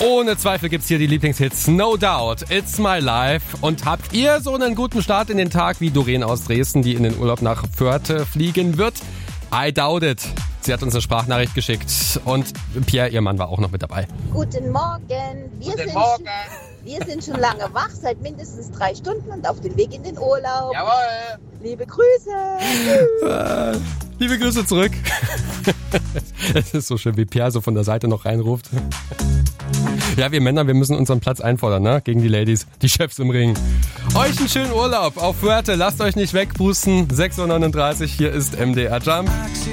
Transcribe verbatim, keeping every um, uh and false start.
Ohne Zweifel gibt's hier die Lieblingshits No Doubt, It's My Life. Und habt ihr so einen guten Start in den Tag wie Doreen aus Dresden, die in den Urlaub nach Förde fliegen wird? I doubt it. Sie hat uns eine Sprachnachricht geschickt und Pierre, ihr Mann, war auch noch mit dabei. Guten Morgen. Wir, Guten sind, Morgen. wir sind schon lange wach, seit mindestens drei Stunden und auf dem Weg in den Urlaub. Jawohl. Liebe Grüße. Äh, liebe Grüße zurück. Es ist so schön, wie Pierre so von der Seite noch reinruft. Ja, wir Männer, wir müssen unseren Platz einfordern, ne? Gegen die Ladies, die Chefs im Ring. Euch einen schönen Urlaub auf Fuerte, lasst euch nicht wegpusten. sechs Uhr neununddreißig, hier ist M D R Jump.